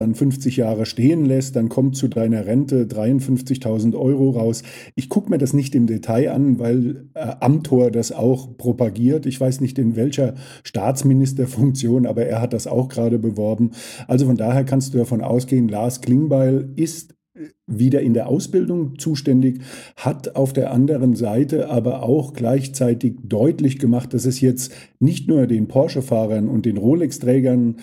dann 50 Jahre stehen lässt, dann kommt zu deiner Rente 53.000 Euro raus. Ich gucke mir das nicht im Detail an, weil Amthor das auch propagiert. Ich weiß nicht in welcher Staatsministerfunktion, aber er hat das auch gerade beworben. Also von daher kannst du davon ausgehen, Lars Klingbeil ist wieder in der Ausbildung zuständig, hat auf der anderen Seite aber auch gleichzeitig deutlich gemacht, dass es jetzt nicht nur den Porsche-Fahrern und den Rolex-Trägern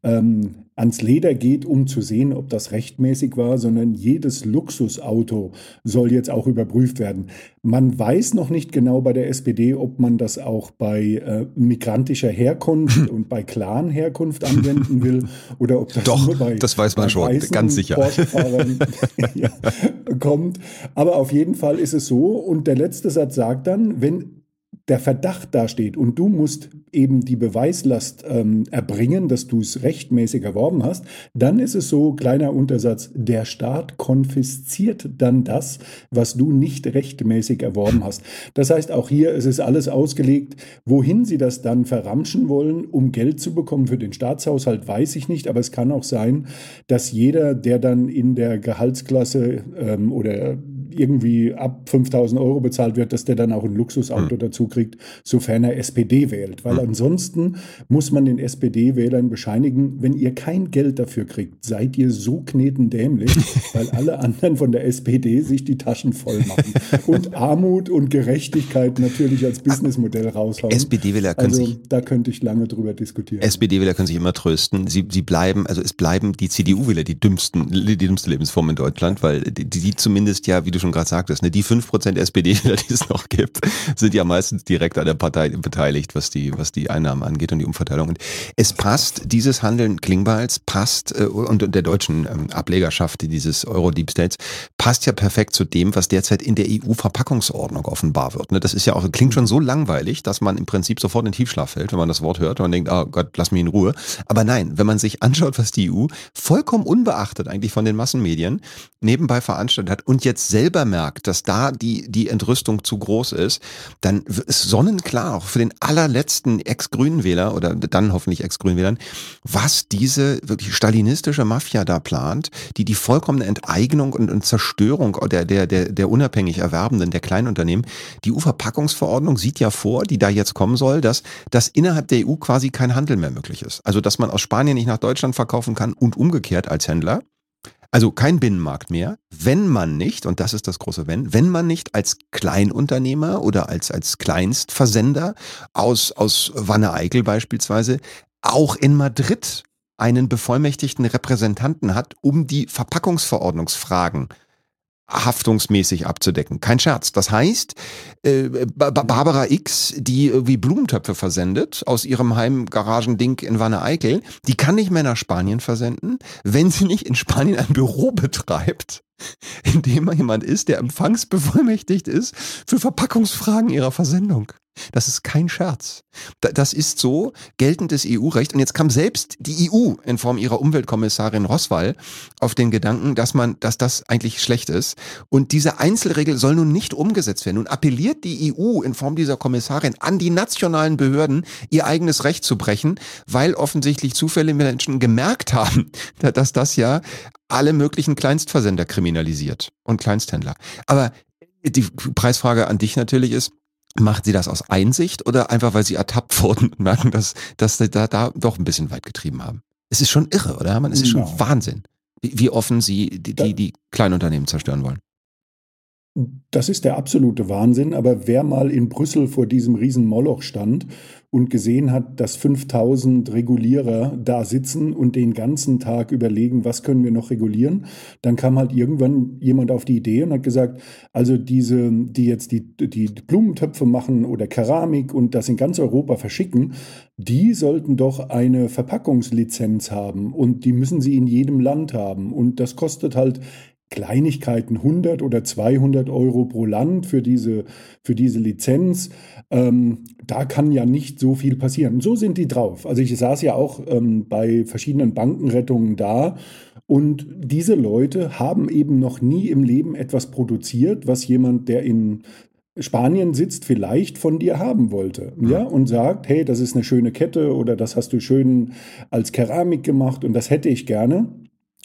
ans Leder geht, um zu sehen, ob das rechtmäßig war, sondern jedes Luxusauto soll jetzt auch überprüft werden. Man weiß noch nicht genau bei der SPD, ob man das auch bei migrantischer Herkunft und bei Clan-Herkunft anwenden will oder ob das Doch, nur bei, das weiß man bei schon, weißen ganz sicher. Porsche-Fahrern ja, kommt. Aber auf jeden Fall ist es so. Und der letzte Satz sagt dann, wenn der Verdacht dasteht und du musst eben die Beweislast erbringen, dass du es rechtmäßig erworben hast, dann ist es so, kleiner Untersatz, der Staat konfisziert dann das, was du nicht rechtmäßig erworben hast. Das heißt, auch hier ist es alles ausgelegt, wohin sie das dann verramschen wollen, um Geld zu bekommen für den Staatshaushalt, weiß ich nicht, aber es kann auch sein, dass jeder, der dann in der Gehaltsklasse oder irgendwie ab 5.000 Euro bezahlt wird, dass der dann auch ein Luxusauto dazu kriegt, sofern er SPD wählt. Weil ansonsten muss man den SPD-Wählern bescheinigen, wenn ihr kein Geld dafür kriegt, seid ihr so knetendämlich, weil alle anderen von der SPD sich die Taschen voll machen und Armut und Gerechtigkeit natürlich als Businessmodell raushauen. SPD-Wähler können sich, da könnte ich lange drüber diskutieren. SPD-Wähler können sich immer trösten. Sie bleiben, also es bleiben die CDU-Wähler die dümmste Lebensform in Deutschland, weil die zumindest ja, wie du schon gerade sagtest, ne, die 5% SPD-Wähler, die es noch gibt, sind ja meistens direkt an der Partei beteiligt, was die Einnahmen angeht und die Umverteilung. Und es passt, dieses Handeln Klingbeils passt und der deutschen Ablegerschaft dieses Euro-Deep States passt ja perfekt zu dem, was derzeit in der EU-Verpackungsordnung offenbar wird. Ne, das ist ja auch, klingt schon so langweilig, dass man im Prinzip sofort in Tiefschlaf fällt, wenn man das Wort hört und man denkt, oh Gott, lass mich in Ruhe. Aber nein, wenn man sich anschaut, was die EU vollkommen unbeachtet eigentlich von den Massenmedien nebenbei veranstaltet hat und jetzt selber merkt, dass da die Entrüstung zu groß ist, dann ist sonnenklar auch für den allerletzten Ex-Grünen-Wähler oder dann hoffentlich Ex-Grünen-Wählern, was diese wirklich stalinistische Mafia da plant, die vollkommene Enteignung und Zerstörung der unabhängig Erwerbenden, der Kleinunternehmen. Die EU-Verpackungsverordnung sieht ja vor, die da jetzt kommen soll, dass innerhalb der EU quasi kein Handel mehr möglich ist. Also, dass man aus Spanien nicht nach Deutschland verkaufen kann und umgekehrt als Händler. Also kein Binnenmarkt mehr, wenn man nicht, und das ist das große wenn man nicht als Kleinunternehmer oder als Kleinstversender aus Wanne-Eickel beispielsweise auch in Madrid einen bevollmächtigten Repräsentanten hat, um die Verpackungsverordnungsfragen haftungsmäßig abzudecken. Kein Scherz. Das heißt, Barbara X, die irgendwie Blumentöpfe versendet aus ihrem Heimgaragending in Wanne-Eickel, die kann nicht mehr nach Spanien versenden, wenn sie nicht in Spanien ein Büro betreibt, in dem jemand ist, der empfangsbevollmächtigt ist für Verpackungsfragen ihrer Versendung. Das ist kein Scherz. Das ist so geltendes EU-Recht. Und jetzt kam selbst die EU in Form ihrer Umweltkommissarin Roswall auf den Gedanken, dass das eigentlich schlecht ist. Und diese Einzelregel soll nun nicht umgesetzt werden. Nun appelliert die EU in Form dieser Kommissarin an die nationalen Behörden, ihr eigenes Recht zu brechen, weil offensichtlich zufällige Menschen gemerkt haben, dass das ja alle möglichen Kleinstversender kriminalisiert und Kleinsthändler. Aber die Preisfrage an dich natürlich ist, macht sie das aus Einsicht oder einfach, weil sie ertappt wurden und merken, dass sie da doch ein bisschen weit getrieben haben? Es ist schon irre, oder? Es ist schon Wahnsinn, wie offen sie die Kleinunternehmen zerstören wollen. Das ist der absolute Wahnsinn, aber wer mal in Brüssel vor diesem riesen Moloch stand und gesehen hat, dass 5.000 Regulierer da sitzen und den ganzen Tag überlegen, was können wir noch regulieren, dann kam halt irgendwann jemand auf die Idee und hat gesagt, also die jetzt die Blumentöpfe machen oder Keramik und das in ganz Europa verschicken, die sollten doch eine Verpackungslizenz haben und die müssen sie in jedem Land haben und das kostet halt Kleinigkeiten, 100 oder 200 Euro pro Land für diese Lizenz. Da kann ja nicht so viel passieren. Und so sind die drauf. Also ich saß ja auch bei verschiedenen Bankenrettungen da und diese Leute haben eben noch nie im Leben etwas produziert, was jemand, der in Spanien sitzt, vielleicht von dir haben wollte, ja, und sagt, hey, das ist eine schöne Kette oder das hast du schön als Keramik gemacht und das hätte ich gerne.